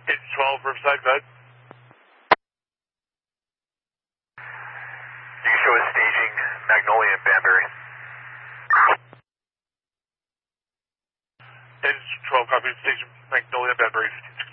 Engine 12, Riverside, go ahead. You can show us staging Magnolia and Banbury. Engine 12, copy, station Magnolia, Banbury, 15